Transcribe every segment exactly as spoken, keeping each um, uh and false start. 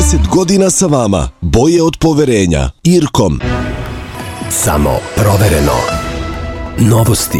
trideset godina sa vama. Boje od poverenja. Irkom. Samo provereno. Novosti.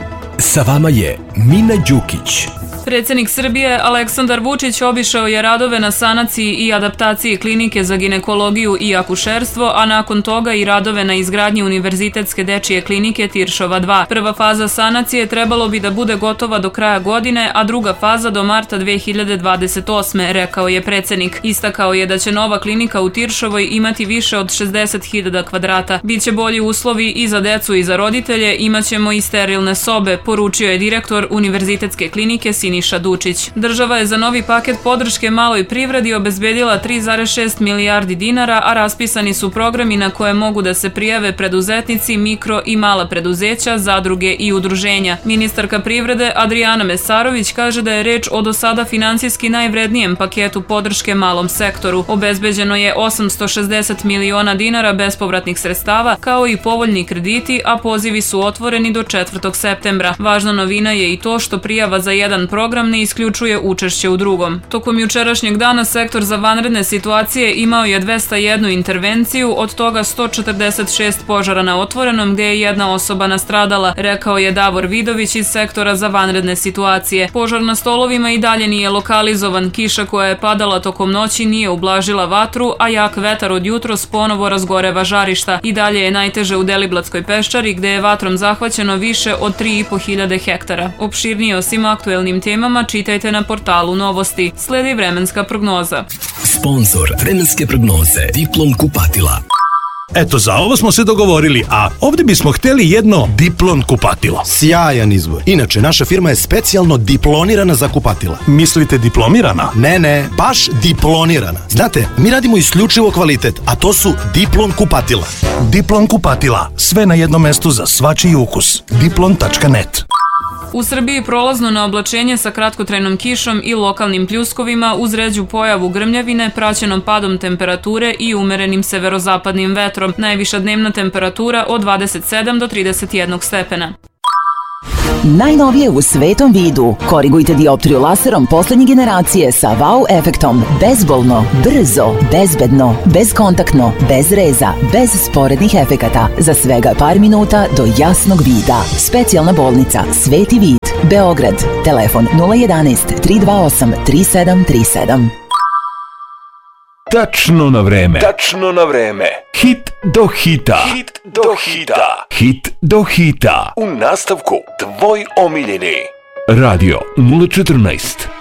Sa vama je Mina Đukić. Predsjednik Srbije Aleksandar Vučić obišao je radove na sanaciji i adaptaciji klinike za ginekologiju i akušerstvo, a nakon toga i radove na izgradnji Univerzitetske dečije klinike Tiršova dva. Prva faza sanacije trebalo bi da bude gotova do kraja godine, a druga faza do marta dve hiljade dvadeset osme, rekao je predsjednik. Istakao je da će nova klinika u Tiršovoj imati više od šezdeset hiljada kvadrata. Biće bolji uslovi i za decu i za roditelje, imaćemo i sterilne sobe, poručio je direktor Univerzitetske klinike Siniša Dučić. Država je za novi paket podrške maloj privredi obezbedila tri zarez šest milijardi dinara, a raspisani su programi na koje mogu da se prijave preduzetnici, mikro i mala preduzeća, zadruge i udruženja. Ministarka privrede Adrijana Mesarović kaže da je reč o do sada finansijski najvrednijem paketu podrške malom sektoru. Obezbeđeno je osamsto šezdeset miliona dinara bespovratnih sredstava, kao i povoljni krediti, a pozivi su otvoreni do četvrtog septembra. Važna novina je i to što prijava za jedan program ne isključuje učešće u drugom. Tokom jučerašnjeg dana sektor za vanredne situacije imao je dvesta jednu intervenciju, od toga sto četrdeset šest požara na otvorenom gdje je jedna osoba nastradala, rekao je Davor Vidović iz sektora za vanredne situacije. Požar na stolovima i dalje nije lokalizovan, kiša koja je padala tokom noći nije ublažila vatru, a jak vetar od jutros ponovo razgoreva žarišta. I dalje je najteže u Deliblatskoj peščari gdje je vatrom zahvaćeno više od tri i po hiljade hektara. Opširnije o svim aktuelnim temama čitajte na portalu Novosti. Sledi vremenska prognoza. Sponzor vremenske prognoze Diplom kupatila. Eto, za ovo smo se dogovorili, a ovdje bismo htjeli jedno Diplom kupatilo. Sjajan izbor. Inače, naša firma je specijalno diplonirana za kupatila. Mislite diplomirana? Ne, ne, baš diplonirana. Znate, mi radimo isključivo kvalitet, a to su Diplom kupatila. Diplom kupatila. Sve na jednom mestu za svačiji ukus. diplom tačka net. U Srbiji prolazno na oblačenje sa kratkotrajnom kišom i lokalnim pljuskovima uz ređu pojavu grmljavine praćenom padom temperature i umerenim severozapadnim vetrom. Najviša dnevna temperatura od dvadeset sedam do trideset jedan stepena. Najnovije u svetom vidu. Korigujte dioptriju laserom poslednje generacije sa wow efektom. Bezbolno, brzo, bezbedno, bezkontaktno, bez reza, bez sporednih efekata. Za svega par minuta do jasnog vida. Specijalna bolnica Sveti vid, Beograd. Telefon nula jedanaest tri dva osam tri sedam tri sedam. Tačno na vreme. Tačno na vreme. Hit do hita. Hit do hita. Hit do hita. U nastavku tvoj omiljeni. Radio nula četrnaest.